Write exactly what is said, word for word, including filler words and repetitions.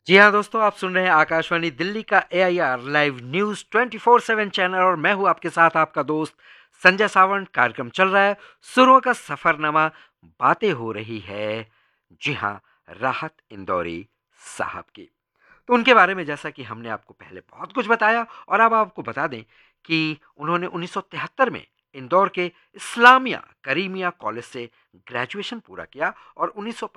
जी हाँ दोस्तों, आप सुन रहे हैं आकाशवाणी दिल्ली का ए I R live news twenty four seven channel और मैं हूं आपके साथ आपका दोस्त संजय सावंत। कार्यक्रम चल रहा है सुरों का सफरनामा, बातें हो रही है। जी हाँ, राहत इंदौरी साहब की। तो उनके बारे में जैसा कि हमने आपको पहले बहुत कुछ बताया और अब आपको बता दें कि उन्होंने उन्नीस सौ तिहत्तर में इंदौर के इस्लामिया करीमिया कॉलेज से ग्रेजुएशन पूरा किया और उन्नीस सौ